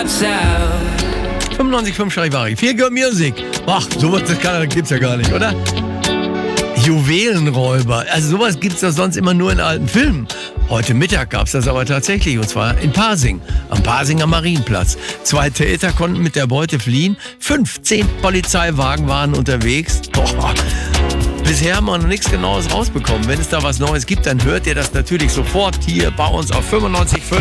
drops out. 95.5 Charivari. Viel Good Music. Ach, sowas gibt's ja gar nicht, oder? Juwelenräuber. Also sowas gibt's doch sonst immer nur in alten Filmen. Heute Mittag gab's das aber tatsächlich, und zwar in Pasing, am Pasinger Marienplatz. 2 Täter konnten mit der Beute fliehen. 15 Polizeiwagen waren unterwegs. Boah. Bisher haben wir noch nichts Genaues rausbekommen. Wenn es da was Neues gibt, dann hört ihr das natürlich sofort hier bei uns auf 95.5.